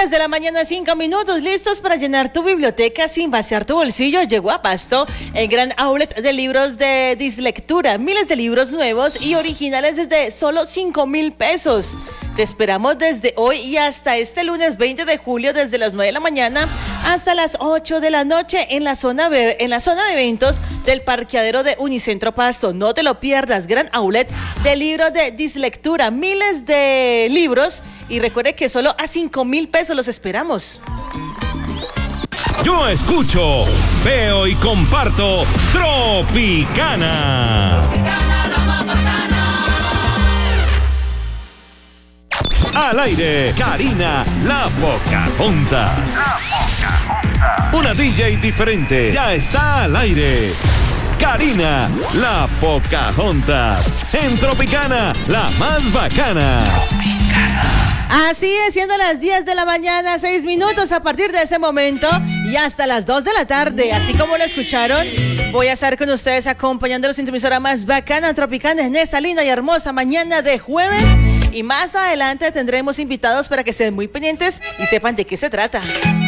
10 de la mañana, 5 minutos, listos para llenar tu biblioteca sin vaciar tu bolsillo. Llegó a Pasto el gran outlet de libros de Dislectura. Miles de libros nuevos y originales desde solo 5,000 pesos. Te esperamos desde hoy y hasta este lunes 20 de julio, desde las 9 de la mañana hasta las 8 de la noche en la zona de eventos del parqueadero de Unicentro Pasto. No te lo pierdas, gran outlet de libros de Dislectura. Miles de libros y recuerde que solo a 5,000 pesos los esperamos. Yo escucho, veo y comparto Tropicana. Al aire, Karina, la Pocahontas. Una DJ diferente, ya está al aire. Karina, la Pocahontas. En Tropicana, la más bacana. Así es, siendo las 10 de la mañana, 6 minutos a partir de ese momento y hasta las 2 de la tarde. Así como lo escucharon, voy a estar con ustedes acompañándolos en tu emisora más bacana, Tropicana, en esa linda y hermosa mañana de jueves. Y más adelante tendremos invitados para que estén muy pendientes y sepan de qué se trata.